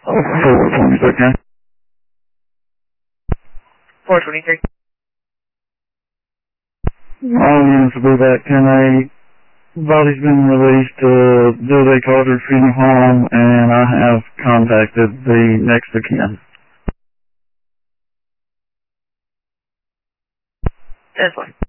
Oh, 426, okay. 423. All units will be back 10-8. Body's been released to Dilday Carter Funeral Home, and I have contacted the next of kin. That's fine.